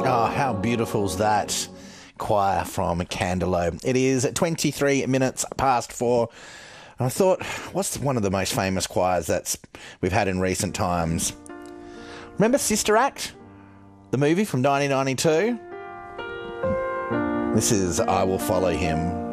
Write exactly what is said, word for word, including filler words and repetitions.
Oh, how beautiful's that choir from Candelo. It is twenty-three minutes past four. And I thought, what's one of the most famous choirs that's we've had in recent times? Remember Sister Act? The movie from nineteen ninety-two? This is I Will Follow Him.